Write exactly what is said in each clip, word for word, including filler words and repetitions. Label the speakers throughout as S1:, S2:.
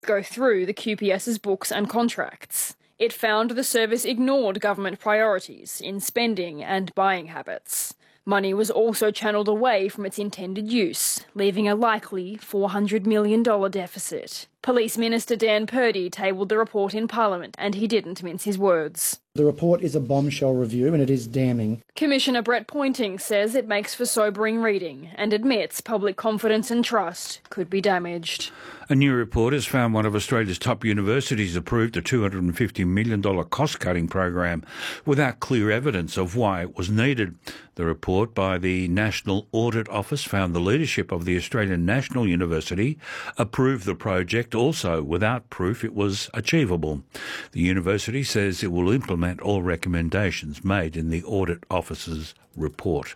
S1: go through the Q P S's books and contracts. It found the service ignored government priorities in spending and buying habits. Money was also channelled away from its intended use, leaving a likely four hundred million dollars deficit. Police Minister Dan Purdy tabled the report in Parliament, and he didn't mince his words.
S2: The report is a bombshell review and it is damning.
S1: Commissioner Brett Pointing says it makes for sobering reading and admits public confidence and trust could be damaged.
S3: A new report has found one of Australia's top universities approved a two hundred fifty million dollars cost-cutting program without clear evidence of why it was needed. The report by the National Audit Office found the leadership of the Australian National University approved the project also without proof it was achievable. The university says it will implement all recommendations made in the Audit Office's report.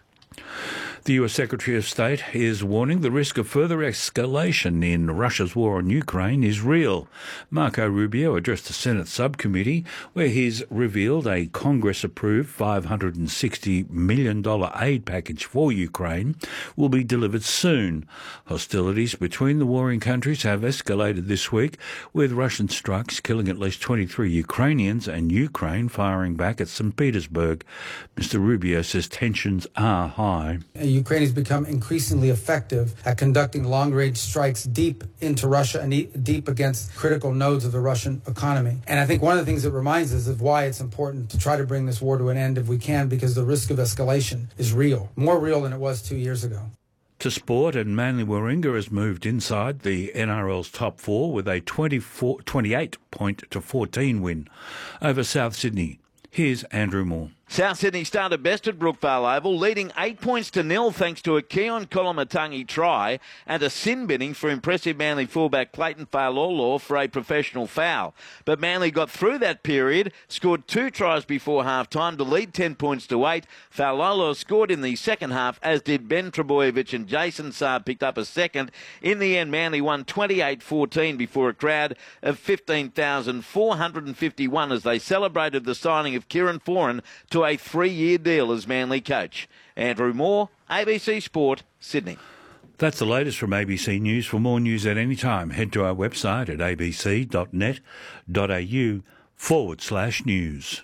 S3: The U S Secretary of State is warning the risk of further escalation in Russia's war on Ukraine is real. Marco Rubio addressed the Senate subcommittee where he's revealed a Congress-approved five hundred sixty million dollars aid package for Ukraine will be delivered soon. Hostilities between the warring countries have escalated this week, with Russian strikes killing at least twenty-three Ukrainians and Ukraine firing back at Saint Petersburg. Mister Rubio says tensions are high.
S4: Ukraine has become increasingly effective at conducting long-range strikes deep into Russia and e- deep against critical nodes of the Russian economy. And I think one of the things it reminds us of why it's important to try to bring this war to an end if we can, because the risk of escalation is real, more real than it was two years ago.
S3: To sport, and Manly Warringah has moved inside the N R L's top four with a twenty-four, twenty-eight point to fourteen win over South Sydney. Here's Andrew Moore.
S5: South Sydney started best at Brookvale Oval, leading eight points to nil thanks to a Keon Kolomatangi try and a sin binning for impressive Manly fullback Clayton Failolo for a professional foul. But Manly got through that period, scored two tries before half-time to lead ten points to eight. Failolo scored in the second half, as did Ben Trebojevic, and Jason Saab picked up a second. In the end, Manly won twenty-eight fourteen before a crowd of fifteen thousand four hundred fifty-one as they celebrated the signing of Kieran Foran to a three-year deal as Manly coach. Andrew Moore, A B C Sport, Sydney.
S3: That's the latest from A B C News. For more news at any time, head to our website at abc.net.au forward slash news.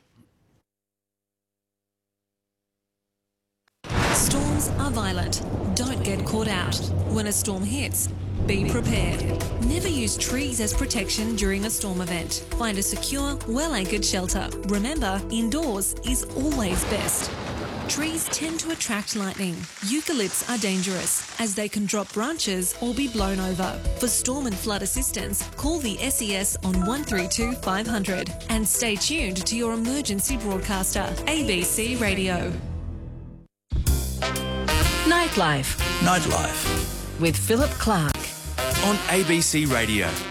S6: Storms are violent. Don't get caught out. When a storm hits, be prepared. Never use trees as protection during a storm event. Find a secure, well-anchored shelter. Remember, indoors is always best. Trees tend to attract lightning. Eucalypts are dangerous as they can drop branches or be blown over. For storm and flood assistance, call the S E S on one three two five hundred and stay tuned to your emergency broadcaster, A B C Radio.
S7: Nightlife.
S8: Nightlife.
S7: With Philip Clark.
S8: On A B C Radio.